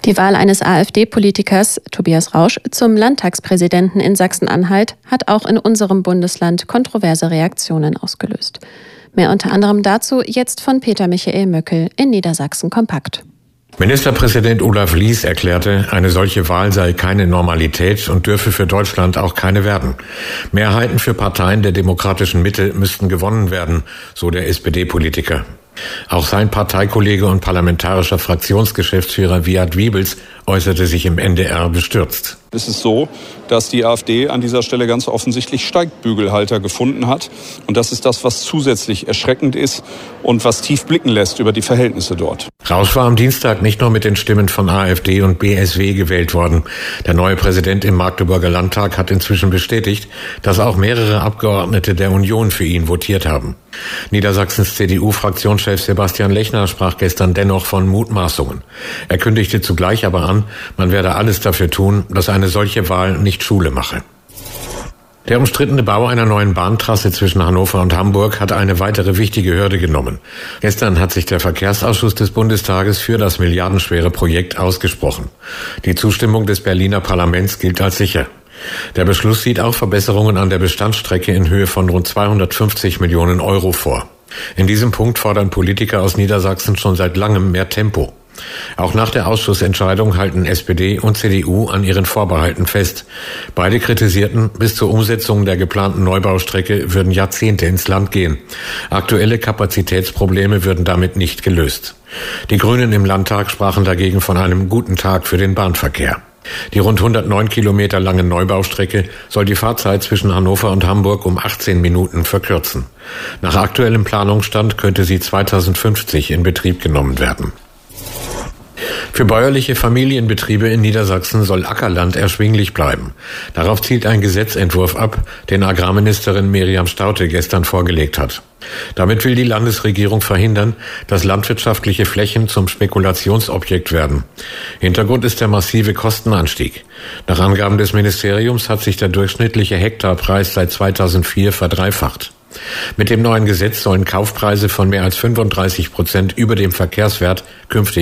Die Wahl eines AfD-Politikers, Tobias Rausch, zum Landtagspräsidenten in Sachsen-Anhalt hat auch in unserem Bundesland kontroverse Reaktionen ausgelöst. Mehr unter anderem dazu jetzt von Peter Michael Möckel in Niedersachsen kompakt. Ministerpräsident Olaf Lies erklärte, eine solche Wahl sei keine Normalität und dürfe für Deutschland auch keine werden. Mehrheiten für Parteien der demokratischen Mitte müssten gewonnen werden, so der SPD-Politiker. Auch sein Parteikollege und parlamentarischer Fraktionsgeschäftsführer Wiat Wiebels äußerte sich im NDR bestürzt. Es ist so, dass die AfD an dieser Stelle ganz offensichtlich Steigbügelhalter gefunden hat. Und das ist das, was zusätzlich erschreckend ist und was tief blicken lässt über die Verhältnisse dort. Rausch war am Dienstag nicht nur mit den Stimmen von AfD und BSW gewählt worden. Der neue Präsident im Magdeburger Landtag hat inzwischen bestätigt, dass auch mehrere Abgeordnete der Union für ihn votiert haben. Niedersachsens CDU-Fraktionschef Sebastian Lechner sprach gestern dennoch von Mutmaßungen. Er kündigte zugleich aber an, man werde alles dafür tun, dass eine solche Wahl nicht Schule mache. Der umstrittene Bau einer neuen Bahntrasse zwischen Hannover und Hamburg hat eine weitere wichtige Hürde genommen. Gestern hat sich der Verkehrsausschuss des Bundestages für das milliardenschwere Projekt ausgesprochen. Die Zustimmung des Berliner Parlaments gilt als sicher. Der Beschluss sieht auch Verbesserungen an der Bestandsstrecke in Höhe von rund 250 Millionen Euro vor. In diesem Punkt fordern Politiker aus Niedersachsen schon seit langem mehr Tempo. Auch nach der Ausschussentscheidung halten SPD und CDU an ihren Vorbehalten fest. Beide kritisierten, bis zur Umsetzung der geplanten Neubaustrecke würden Jahrzehnte ins Land gehen. Aktuelle Kapazitätsprobleme würden damit nicht gelöst. Die Grünen im Landtag sprachen dagegen von einem guten Tag für den Bahnverkehr. Die rund 109 Kilometer lange Neubaustrecke soll die Fahrzeit zwischen Hannover und Hamburg um 18 Minuten verkürzen. Nach aktuellem Planungsstand könnte sie 2050 in Betrieb genommen werden. Für bäuerliche Familienbetriebe in Niedersachsen soll Ackerland erschwinglich bleiben. Darauf zielt ein Gesetzentwurf ab, den Agrarministerin Miriam Staudte gestern vorgelegt hat. Damit will die Landesregierung verhindern, dass landwirtschaftliche Flächen zum Spekulationsobjekt werden. Hintergrund ist der massive Kostenanstieg. Nach Angaben des Ministeriums hat sich der durchschnittliche Hektarpreis seit 2004 verdreifacht. Mit dem neuen Gesetz sollen Kaufpreise von mehr als 35% über dem Verkehrswert künftig